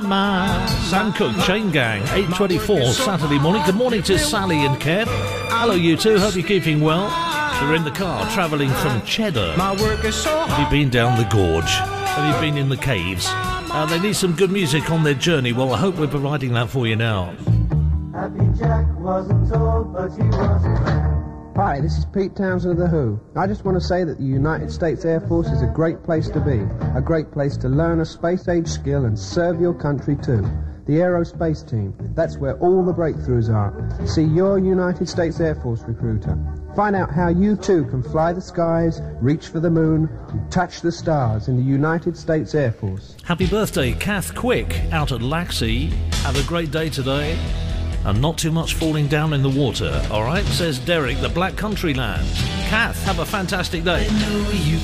mama. Sam Cooke, Chain Gang, 8:24 Saturday morning. Good morning to Sally and Kev. Hello, you two. Hope you're keeping well. You're in the car travelling from Cheddar. Have you been down the gorge? Have you been in the caves? They need some good music on their journey. Well, I hope we're providing that for you now. Happy Jack wasn't told, but he wasn't glad. Hi, this is Pete Townsend of The Who. I just want to say that the United States Air Force is a great place to be, a great place to learn a space-age skill and serve your country too. The Aerospace Team, that's where all the breakthroughs are. See your United States Air Force recruiter. Find out how you too can fly the skies, reach for the moon, and touch the stars in the United States Air Force. Happy birthday, Kath Quick, out at Laxey. Have a great day today. And not too much falling down in the water, all right? Says Derek, the Black Country Land. Kath, have a fantastic day.